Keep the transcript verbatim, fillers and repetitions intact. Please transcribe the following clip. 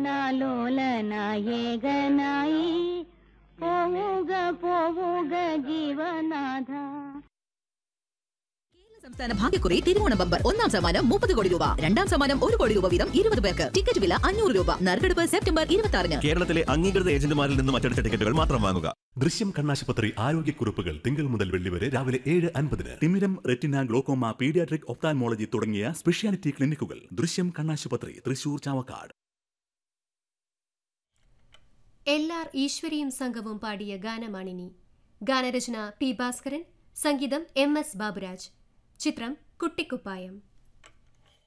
ലോലനായേകനായി പോവുക പോവുക ജീവനാഥ. സംസ്ഥാന ഭാഗ്യക്കുറി തിരുവോണ ബമ്പർ ഒന്നാം സമ്മാനം മുപ്പത് കോടി രൂപ, രണ്ടാം സമ്മാനം ഒരു കോടി രൂപ വീതം ഇരുപത് പേർക്ക്. ടിക്കറ്റ് വില അഞ്ഞൂറ് രൂപ. നറുക്കെടുപ്പ് സെപ്റ്റംബർ ഇരുപത്തി ആറിന്. കേരളത്തിലെ അംഗീകൃത ഏജന്റുമാരിൽ നിന്നും അച്ചടിച്ച ടിക്കറ്റുകൾ മാത്രം വാങ്ങുക. ദൃശ്യം കണ്ണാശുപത്രി ആരോഗ്യക്കുറിപ്പുകൾ തിങ്കൾ മുതൽ വെള്ളി വരെ രാവിലെ ഏഴ് അൻപതിന്. തിമിരം, റെറ്റിന, ഗ്ലോക്കോമ, പീഡിയാട്രിക്, ഒഫ്താൽമോളജി തുടങ്ങിയ സ്പെഷ്യാലിറ്റി ക്ലിനിക്കുകൾ. ദൃശ്യം കണ്ണാശുപത്രി, തൃശൂർ, ചാവക്കാട്. എൽ ആർ ഈശ്വരിയും സംഘവും പാടിയ ഗാനമാണിനി. ഗാനരചന പി ഭാസ്കരൻ, സംഗീതം എം എസ് ബാബുരാജ്. ചിത്രം കുട്ടിക്കുപ്പായം.